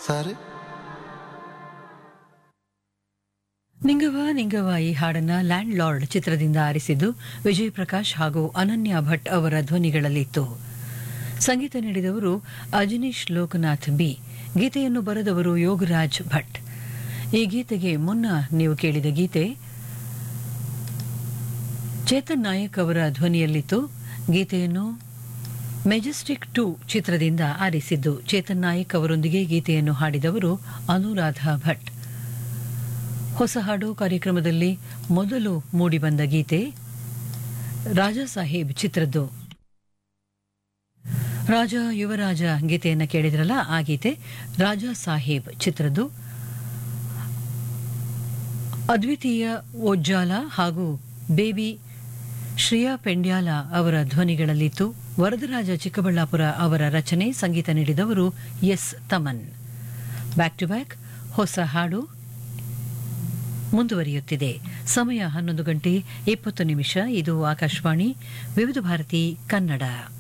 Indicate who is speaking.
Speaker 1: ಸಾರಿ.
Speaker 2: ನಿಂಗವ ನಿಂಗವ ಈ ಹಾಡನ್ನ land lord ಚಿತ್ರದಿಂದ ಆರಿಸಿದ್ದು ವಿಜಯ್ ಪ್ರಕಾಶ್ ಹಾಗೂ ಅನನ್ಯ ಭಟ್ ಅವರ ಧ್ವನಿಗಳಲ್ಲಿತ್ತು. ಸಂಗೀತ ನೀಡಿದವರು ಅಜನೀಶ್ ಲೋಕನಾಥ್ ಬಿ. ಗೀತೆಯನ್ನು ಬರೆದವರು ಯೋಗರಾಜ್ ಭಟ್. ಈ ಗೀತೆಗೆ ಮುನ್ನ ನೀವು ಕೇಳಿದ ಗೀತೆ ಚೇತನ್ ನಾಯಕ್ ಅವರ ಧ್ವನಿಯಲ್ಲಿತ್ತು. ಗೀತೆಯನ್ನು ಮೆಜೆಸ್ಟಿಕ್ 2 ಚಿತ್ರದಿಂದ ಆರಿಸಿದ್ದು. ಚೇತನ್ ನಾಯಕ್ ಅವರೊಂದಿಗೆ ಗೀತೆಯನ್ನು ಹಾಡಿದವರು ಅನುರಾಧ ಭಟ್. ಹೊಸ ಹಾಡು ಕಾರ್ಯಕ್ರಮದಲ್ಲಿ ಮೊದಲು ಮೂಡಿಬಂದ ಗೀತೆ ರಾಜಾ ಸಾಹೇಬ್ ಚಿತ್ರದ್ದು. ರಾಜ ಯುವರಾಜ ಗೀತೆಯನ್ನು ಕೇಳಿದ್ರಲ್ಲ, ಆ ಗೀತೆ ರಾಜಾ ಸಾಹೇಬ್ ಚಿತ್ರದ್ದು. ಅದ್ವಿತೀಯ ಓಜ್ಜಾಲ ಹಾಗೂ ಬೇಬಿ ಶ್ರೇಯಾ ಪೆಂಡ್ಯಾಲ ಅವರ ಧ್ವನಿಗಳಲ್ಲಿತ್ತು. ವರದರಾಜ ಚಿಕ್ಕಬಳ್ಳಾಪುರ ಅವರ ರಚನೆ. ಸಂಗೀತ ನೀಡಿದವರು S Thaman. Back to back ಹೊಸ ಹಾಡು ಮುಂದುವರಿಯುತ್ತಿದೆ. ಸಮಯ 11:20. ಇದು ಆಕಾಶವಾಣಿ ವಿವಿಧ ಭಾರತಿ ಕನ್ನಡ.